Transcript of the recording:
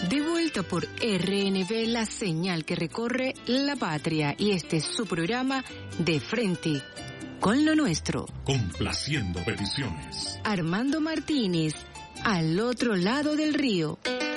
De vuelta por RNB, la señal que recorre la patria. Y este es su programa De Frente con lo Nuestro. Complaciendo peticiones. Armando Martínez, al otro lado del río.